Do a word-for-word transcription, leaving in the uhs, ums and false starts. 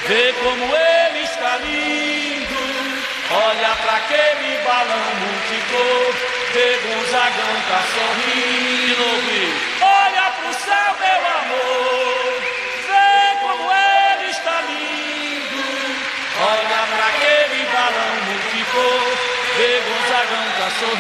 Vê como ele está lindo, olha pra aquele balão multicor. Vê Gonzagão tá sorrindo, olha pro céu, meu amor. Vê como ele está lindo, olha pra aquele balão multicor. Vê Gonzagão tá sorrindo.